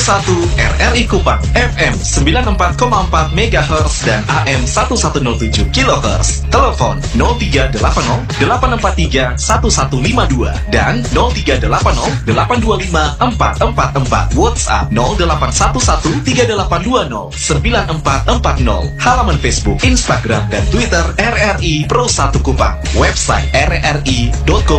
1 RRI Kupang FM 94,4 MHz dan AM 1107 kHz. Telepon 0380 843 1152 dan 0380 825 444. WhatsApp 0811 3820 9440. Halaman Facebook, Instagram dan Twitter RRI Pro 1 Kupang. Website rri.co.id.